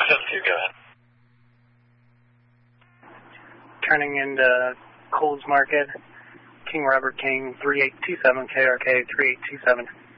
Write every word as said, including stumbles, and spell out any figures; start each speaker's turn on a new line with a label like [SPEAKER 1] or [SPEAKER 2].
[SPEAKER 1] seven two, go ahead.
[SPEAKER 2] Turning into Coles Market, King Robert King, three eight two seven, K R K three eight two seven.